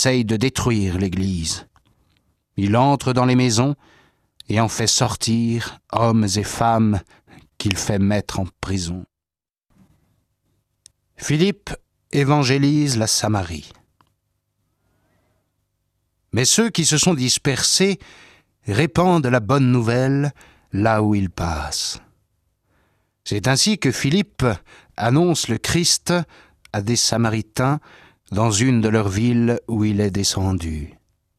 essaye de détruire l'Église. Il entre dans les maisons et en fait sortir hommes et femmes qu'il fait mettre en prison. Philippe évangélise la Samarie. Mais ceux qui se sont dispersés répandent la bonne nouvelle là où ils passent. C'est ainsi que Philippe annonce le Christ à des Samaritains dans une de leurs villes où il est descendu.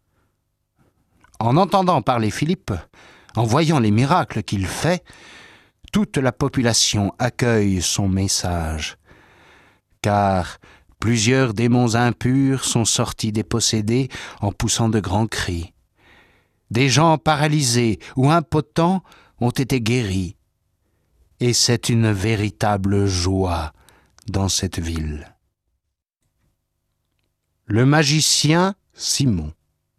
En entendant parler Philippe, en voyant les miracles qu'il fait, toute la population accueille son message, car plusieurs démons impurs sont sortis des possédés en poussant de grands cris. Des gens paralysés ou impotents ont été guéris, et c'est une véritable joie dans cette ville. Le magicien Simon.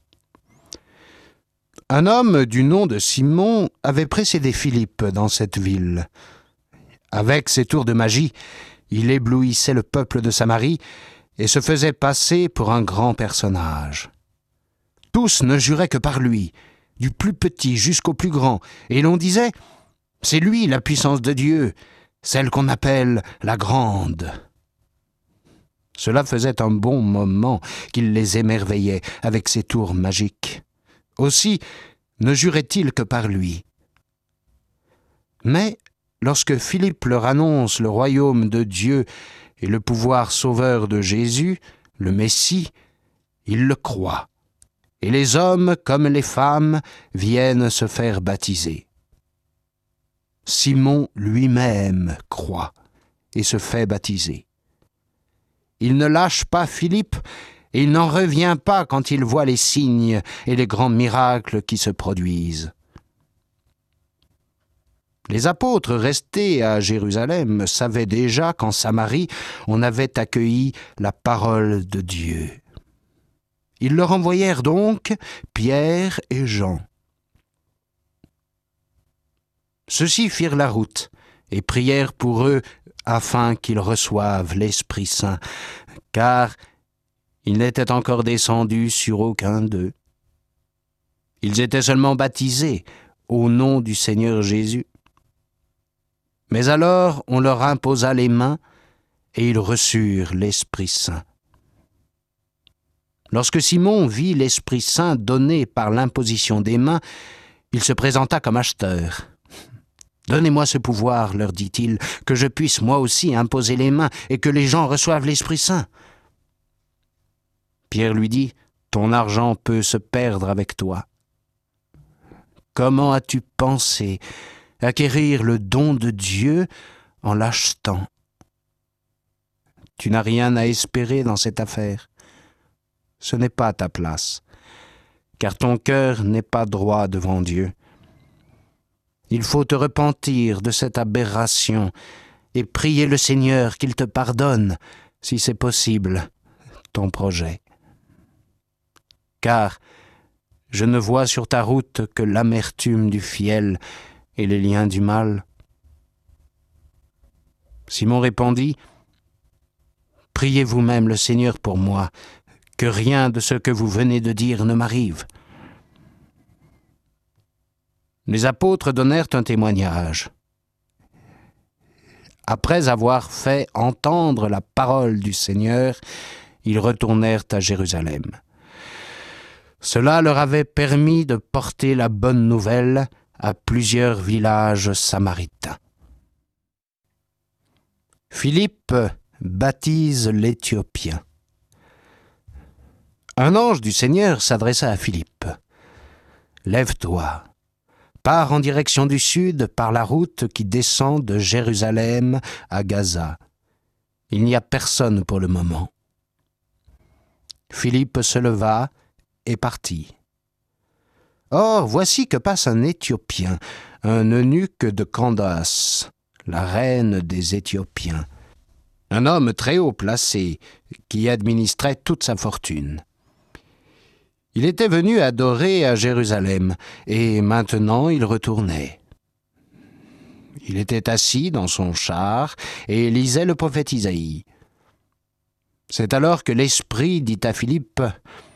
Un homme du nom de Simon avait précédé Philippe dans cette ville. Avec ses tours de magie, il éblouissait le peuple de Samarie et se faisait passer pour un grand personnage. Tous ne juraient que par lui, du plus petit jusqu'au plus grand, et l'on disait « C'est lui la puissance de Dieu, celle qu'on appelle la grande ». Cela faisait un bon moment qu'il les émerveillait avec ses tours magiques. Aussi ne jurait-il que par lui. Mais lorsque Philippe leur annonce le royaume de Dieu et le pouvoir sauveur de Jésus, le Messie, ils le croient, et les hommes comme les femmes viennent se faire baptiser. Simon lui-même croit et se fait baptiser. Il ne lâche pas Philippe et il n'en revient pas quand il voit les signes et les grands miracles qui se produisent. Les apôtres restés à Jérusalem savaient déjà qu'en Samarie, on avait accueilli la parole de Dieu. Ils leur envoyèrent donc Pierre et Jean. Ceux-ci firent la route et prièrent pour eux afin qu'ils reçoivent l'Esprit Saint, car il n'était encore descendu sur aucun d'eux. Ils étaient seulement baptisés au nom du Seigneur Jésus. Mais alors on leur imposa les mains et ils reçurent l'Esprit Saint. Lorsque Simon vit l'Esprit Saint donné par l'imposition des mains, il se présenta comme acheteur. « Donnez-moi ce pouvoir, leur dit-il, que je puisse moi aussi imposer les mains et que les gens reçoivent l'Esprit Saint. » Pierre lui dit, « Ton argent peut se perdre avec toi. Comment as-tu pensé acquérir le don de Dieu en l'achetant? Tu n'as rien à espérer dans cette affaire. Ce n'est pas ta place, car ton cœur n'est pas droit devant Dieu. Il faut te repentir de cette aberration et prier le Seigneur qu'il te pardonne, si c'est possible, ton projet. Car je ne vois sur ta route que l'amertume du fiel et les liens du mal. » Simon répondit, « Priez vous-même le Seigneur pour moi, que rien de ce que vous venez de dire ne m'arrive. » Les apôtres donnèrent un témoignage. Après avoir fait entendre la parole du Seigneur, ils retournèrent à Jérusalem. Cela leur avait permis de porter la bonne nouvelle à plusieurs villages samaritains. Philippe baptise l'Éthiopien. Un ange du Seigneur s'adressa à Philippe. « Lève-toi, pars en direction du sud par la route qui descend de Jérusalem à Gaza. Il n'y a personne pour le moment. » Philippe se leva et partit. Or, voici que passe un Éthiopien, un eunuque de Candace, la reine des Éthiopiens, un homme très haut placé qui administrait toute sa fortune. Il était venu adorer à Jérusalem, et maintenant il retournait. Il était assis dans son char et lisait le prophète Isaïe. C'est alors que l'Esprit dit à Philippe